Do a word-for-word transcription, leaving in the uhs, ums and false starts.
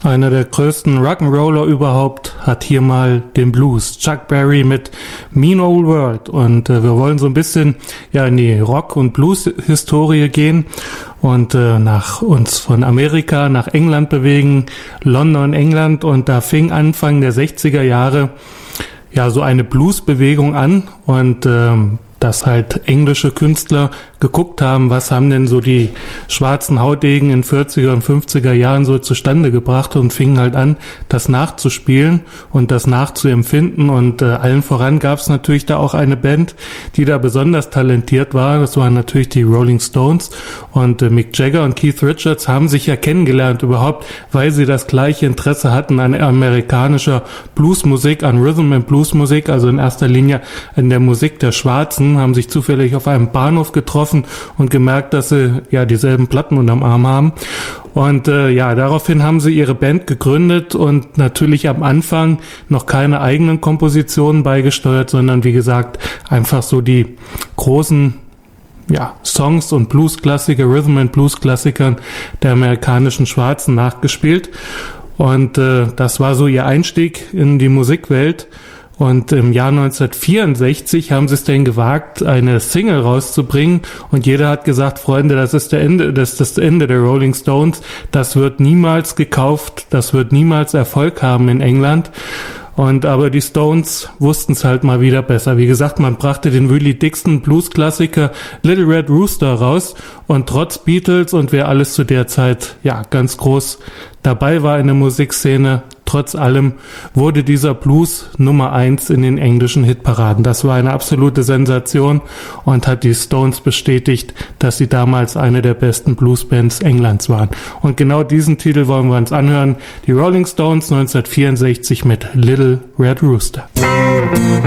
Einer der größten Rock'n'Roller überhaupt hat hier mal den Blues. Chuck Berry mit Mean Old World. Und äh, wir wollen so ein bisschen ja in die Rock- und Blues-Historie gehen und äh, nach uns von Amerika nach England bewegen, London, England. Und da fing Anfang der sechziger Jahre ja so eine Blues-Bewegung an und ähm, dass halt englische Künstler geguckt haben, was haben denn so die schwarzen Hautdegen in vierziger und fünfziger Jahren so zustande gebracht und fingen halt an, das nachzuspielen und das nachzuempfinden und äh, allen voran gab es natürlich da auch eine Band, die da besonders talentiert war, das waren natürlich die Rolling Stones und äh, Mick Jagger und Keith Richards haben sich ja kennengelernt überhaupt, weil sie das gleiche Interesse hatten an amerikanischer Bluesmusik, an Rhythm and Bluesmusik, also in erster Linie an der Musik der Schwarzen, haben sich zufällig auf einem Bahnhof getroffen und gemerkt, dass sie ja dieselben Platten unterm Arm haben. Und äh, ja, daraufhin haben sie ihre Band gegründet und natürlich am Anfang noch keine eigenen Kompositionen beigesteuert, sondern wie gesagt, einfach so die großen ja, Songs und Bluesklassiker, Rhythm and Blues-Klassikern der amerikanischen Schwarzen nachgespielt. Und äh, das war so ihr Einstieg in die Musikwelt. Und im Jahr neunzehnhundertvierundsechzig haben sie es dann gewagt, eine Single rauszubringen. Und jeder hat gesagt, Freunde, das ist der Ende, das ist das Ende der Rolling Stones. Das wird niemals gekauft, das wird niemals Erfolg haben in England. Und aber die Stones wussten es halt mal wieder besser. Wie gesagt, man brachte den Willie Dixon Blues-Klassiker Little Red Rooster raus und trotz Beatles und wer alles zu der Zeit ja ganz groß dabei war in der Musikszene, trotz allem wurde dieser Blues Nummer eins in den englischen Hitparaden. Das war eine absolute Sensation und hat die Stones bestätigt, dass sie damals eine der besten Bluesbands Englands waren. Und genau diesen Titel wollen wir uns anhören. Die Rolling Stones neunzehnhundertvierundsechzig mit Little Red Rooster.